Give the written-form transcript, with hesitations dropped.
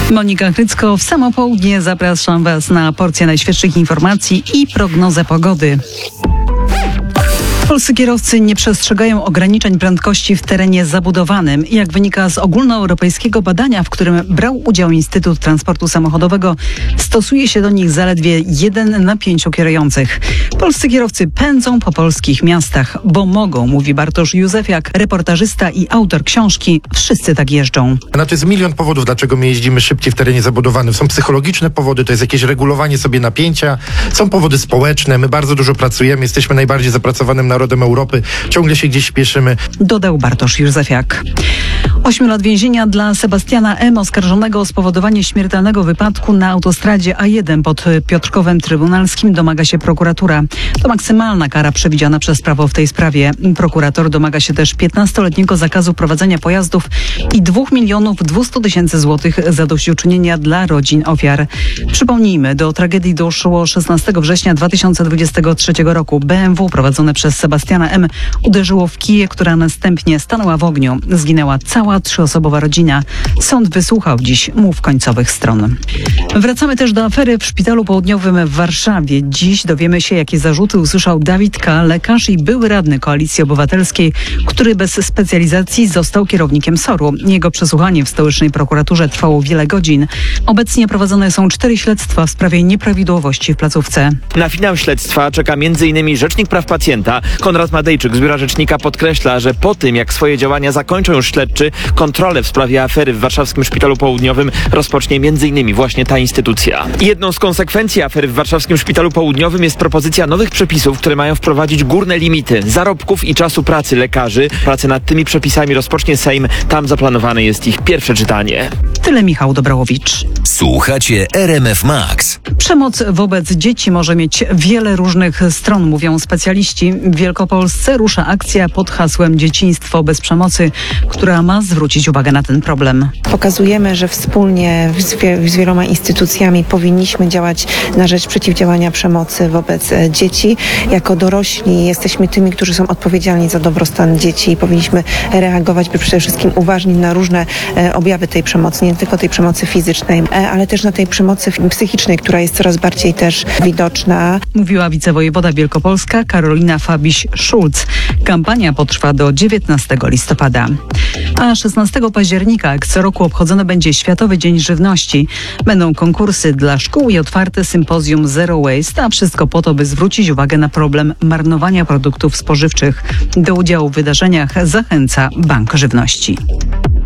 Monika Chrycko, w samo południe zapraszam Was na porcję najświeższych informacji i prognozę pogody. Polscy kierowcy nie przestrzegają ograniczeń prędkości w terenie zabudowanym. Jak wynika z ogólnoeuropejskiego badania, w którym brał udział Instytut Transportu Samochodowego, stosuje się do nich zaledwie 1 na 5 kierujących. Polscy kierowcy pędzą po polskich miastach, bo mogą, mówi Bartosz Józefiak, reportażysta i autor książki Wszyscy tak jeżdżą. To jest milion powodów, dlaczego my jeździmy szybciej w terenie zabudowanym. Są psychologiczne powody, to jest jakieś regulowanie sobie napięcia, są powody społeczne, my bardzo dużo pracujemy, jesteśmy najbardziej zapracowanym narodem Europy, ciągle się gdzieś śpieszymy. Dodał Bartosz Józefiak. 8 lat więzienia dla Sebastiana M., oskarżonego o spowodowanie śmiertelnego wypadku na autostradzie A1 pod Piotrkowem Trybunalskim, domaga się prokuratura. To maksymalna kara przewidziana przez prawo w tej sprawie. Prokurator domaga się też 15-letniego zakazu prowadzenia pojazdów i 2 200 000 złotych zadośćuczynienia dla rodzin ofiar. Przypomnijmy, do tragedii doszło 16 września 2023 roku. BMW prowadzone przez Sebastiana M. uderzyło w kiję, która następnie stanęła w ogniu. Zginęła cała 3-osobowa rodzina. Sąd wysłuchał dziś mów końcowych stron. Wracamy też do afery w Szpitalu Południowym w Warszawie. Dziś dowiemy się, jakie zarzuty usłyszał Dawid K., lekarz i były radny Koalicji Obywatelskiej, który bez specjalizacji został kierownikiem SOR-u. Jego przesłuchanie w stołecznej prokuraturze trwało wiele godzin. Obecnie prowadzone są 4 śledztwa w sprawie nieprawidłowości w placówce. Na finał śledztwa czeka m.in. Rzecznik Praw Pacjenta. Konrad Madejczyk z Biura Rzecznika podkreśla, że po tym, jak swoje działania zakończą już śledczy, kontrolę w sprawie afery w warszawskim Szpitalu Południowym rozpocznie m.in. właśnie ta instytucja. Jedną z konsekwencji afery w warszawskim Szpitalu Południowym jest propozycja nowych przepisów, które mają wprowadzić górne limity zarobków i czasu pracy lekarzy. Pracę nad tymi przepisami rozpocznie Sejm. Tam zaplanowane jest ich pierwsze czytanie. Tyle Michał Dobrałowicz. Słuchacie RMF Max. Przemoc wobec dzieci może mieć wiele różnych stron, mówią specjaliści. W Wielkopolsce rusza akcja pod hasłem Dzieciństwo bez przemocy, która ma zwrócić uwagę na ten problem. Pokazujemy, że wspólnie z wieloma instytucjami powinniśmy działać na rzecz przeciwdziałania przemocy wobec dzieci. Jako dorośli jesteśmy tymi, którzy są odpowiedzialni za dobrostan dzieci i powinniśmy reagować, by przede wszystkim uważnić na różne objawy tej przemocy, nie tylko tej przemocy fizycznej, ale też na tej przemocy psychicznej, która jest coraz bardziej też widoczna. Mówiła wicewojewoda wielkopolska Karolina Fabiś-Szulc. Kampania potrwa do 19 listopada. A 16 października, jak co roku, obchodzony będzie Światowy Dzień Żywności. Będą konkursy dla szkół i otwarte sympozjum Zero Waste, a wszystko po to, by zwrócić uwagę na problem marnowania produktów spożywczych. Do udziału w wydarzeniach zachęca Bank Żywności.